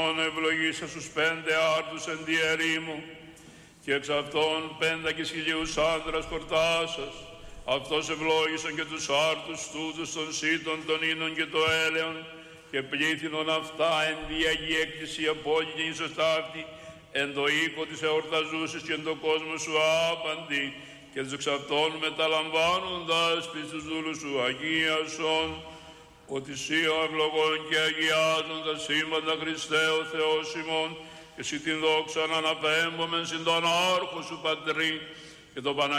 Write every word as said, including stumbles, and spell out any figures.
Ευλογήσε στους πέντε άρτους εν τη ερήμου και εξ αυτών πέντα και χιλίους άντρας χορτάσας. Αυτός ευλόγησαν και τους άρτους τούτους των σύτων, των ίνων και των έλεων και πλήθυνον αυτά εν τη Αγία Εκκλησία πόλη και ισοσταύτη εν το οίκο της εορταζούσης και εν το κόσμο σου άπαντη και τους εξ αυτών μεταλαμβάνοντας πεις τους δούλους σου αγίασον ότι σύ ο ευλογών και αγιάζοντα σύμπαντα Χριστέ ο Θεός ημών και σύ την δόξα να αναπέμπομεν συν τον άρχο σου Πατρί και το Παναγιώτο